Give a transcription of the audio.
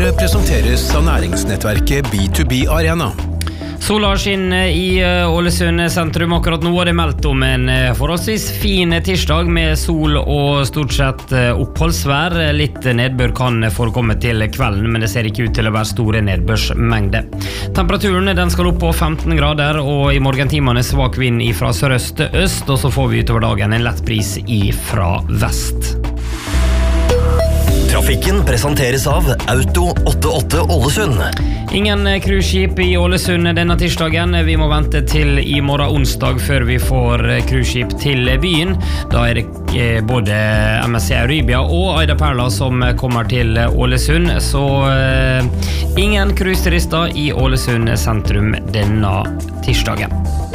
Nyhetsmagasinet presenteres av næringsnettverket B2B Arena. Sola skinner i Ålesund sentrum akkurat nå, og det meldt om en forholdsvis fin tirsdag med sol og stort sett oppholdsvær. Litt nedbør kan forekomme til kvelden, men det ser ikke ut til å være store nedbørsmengder. Temperaturen den skal opp på 15 grader, og i morgentimene svak vind fra sørøst-øst, og så får vi utover dagen en lett bris fra vest. Trafikken presenteres av Auto 88 Ålesund. Ingen cruiseskip i Ålesund denne tirsdagen. Vi må vente til i morgen onsdag før vi får cruiseskip til byen. Da det både MSC Euribia og Aida Perla som kommer til Ålesund, så ingen cruiseturister i Ålesund sentrum denne tirsdagen.